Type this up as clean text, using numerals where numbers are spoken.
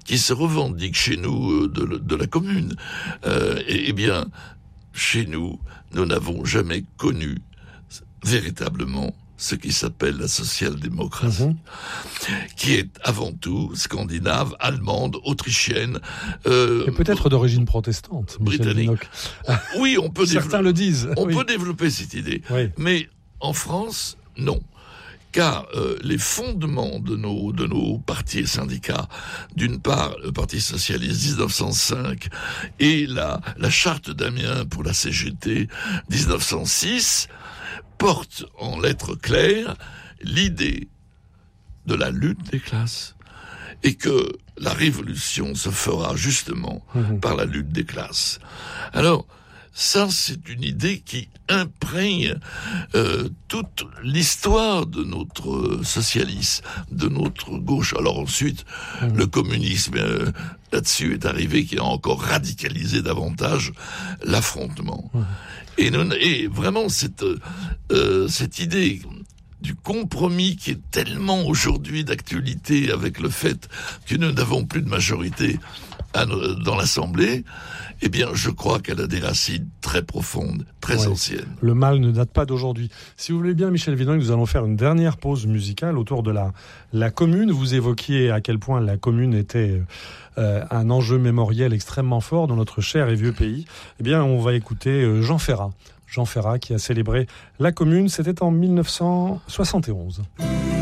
qui se revendiquent chez nous de la commune. Eh bien, chez nous, nous n'avons jamais connu véritablement ce qui s'appelle la social-démocratie, qui est avant tout scandinave, allemande, autrichienne. Et peut-être d'origine protestante, britannique. Oui, on peut certains le disent. On peut développer cette idée. Oui. Mais en France, non. Car les fondements de nos partis et syndicats, d'une part le Parti socialiste 1905 et la charte d'Amiens pour la CGT 1906, portent en lettres claires l'idée de la lutte des classes et que la révolution se fera justement par la lutte des classes. Alors, ça, c'est une idée qui imprègne toute l'histoire de notre socialisme, de notre gauche. Alors ensuite, le communisme, là-dessus, est arrivé, qui a encore radicalisé davantage l'affrontement. Et vraiment, cette idée du compromis qui est tellement aujourd'hui d'actualité avec le fait que nous n'avons plus de majorité dans l'Assemblée, eh bien, je crois qu'elle a des racines très profondes, très anciennes. Le mal ne date pas d'aujourd'hui. Si vous voulez bien, Michel Vidal, nous allons faire une dernière pause musicale autour de la commune. Vous évoquiez à quel point la commune était un enjeu mémoriel extrêmement fort dans notre cher et vieux pays. Eh bien, on va écouter Jean Ferrat. Jean Ferrat qui a célébré la commune, c'était en 1971.